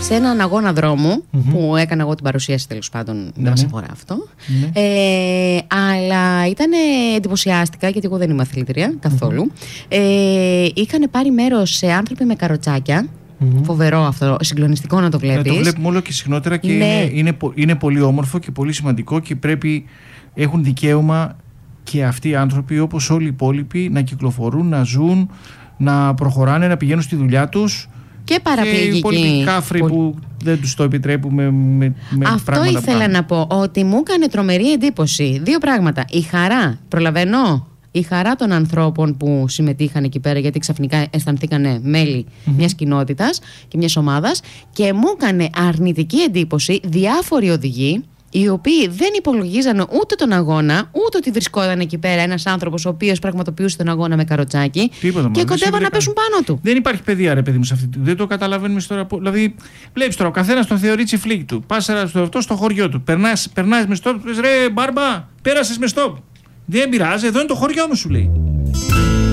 σε έναν αγώνα δρόμου που έκανα εγώ την παρουσίαση, τέλος πάντων. Δεν μας αφορά αυτό. Αλλά εντυπωσιάστηκα, γιατί εγώ δεν είμαι αθλήτρια καθόλου. Είχαν πάρει μέρος σε άνθρωποι με καροτσάκια. Φοβερό αυτό, συγκλονιστικό να το βλέπεις. Το βλέπουμε όλο και συχνότερα και είναι πολύ όμορφο και πολύ σημαντικό και έχουν δικαίωμα και αυτοί οι άνθρωποι, όπως όλοι οι υπόλοιποι, να κυκλοφορούν, να ζουν, να προχωράνε, να πηγαίνουν στη δουλειά τους. Και παραπληγικοί. Και οι πολιτικοί κάφροι που δεν τους το επιτρέπουμε με αυτό πράγματα. Αυτό ήθελα να πω, ότι μου έκανε τρομερή εντύπωση. Δύο πράγματα. Η χαρά, προλαβαίνω, η χαρά των ανθρώπων που συμμετείχαν εκεί πέρα, γιατί ξαφνικά αισθανθήκανε μέλη μιας κοινότητας και μιας ομάδας, και μου έκανε αρνητική εντύπωση διάφοροι οδηγοί, οι οποίοι δεν υπολογίζανε ούτε τον αγώνα, ούτε ότι βρισκόταν εκεί πέρα ένας άνθρωπος ο οποίος πραγματοποιούσε τον αγώνα με καροτσάκι και κοντεύαν να πέσουν πάνω του. Δεν υπάρχει παιδεία, ρε παιδί μου, σε αυτή. Δεν το καταλαβαίνουμε τώρα. Δηλαδή, βλέπεις τώρα, ο καθένας τον θεωρεί τσιφλίκι του. Πας στο χωριό του. Περνάς με στόπ, πες ρε μπάρμπα, πέρασες με στόπ. Δεν πειράζει, εδώ είναι το χωριό μου, σου λέει.